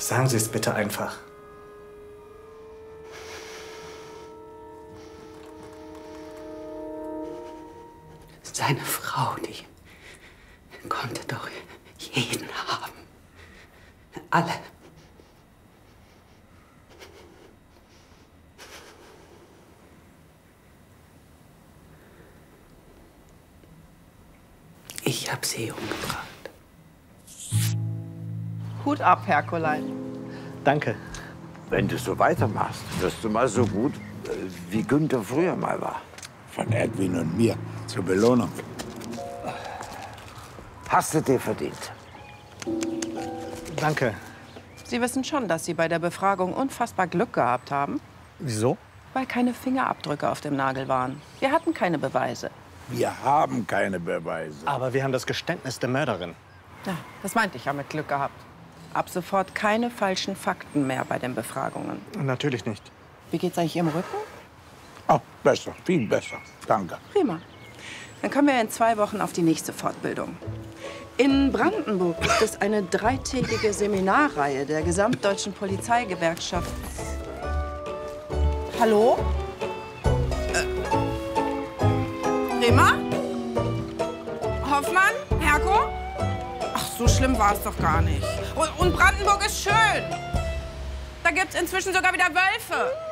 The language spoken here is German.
Sagen Sie es bitte einfach. Seine Frau, die konnte doch jeden haben. Alle. Ich habe sie umgebracht. Hut ab, Herkulein. Danke. Wenn du so weitermachst, wirst du mal so gut, wie Günther früher mal war. Von Edwin und mir zur Belohnung. Hast du dir verdient. Danke. Sie wissen schon, dass Sie bei der Befragung unfassbar Glück gehabt haben? Wieso? Weil keine Fingerabdrücke auf dem Nagel waren. Wir hatten keine Beweise. Wir haben keine Beweise. Aber wir haben das Geständnis der Mörderin. Ja, das meinte ich ja mit Glück gehabt. Ab sofort keine falschen Fakten mehr bei den Befragungen. Natürlich nicht. Wie geht's eigentlich Ihrem Rücken? Oh, besser, viel besser. Danke. Prima. Dann kommen wir in 2 Wochen auf die nächste Fortbildung. In Brandenburg gibt es eine 3-tägige Seminarreihe der Gesamtdeutschen Polizeigewerkschaft. Hallo? Rema? Hoffmann? Herko? Ach, so schlimm war es doch gar nicht. Und Brandenburg ist schön. Da gibt's inzwischen sogar wieder Wölfe.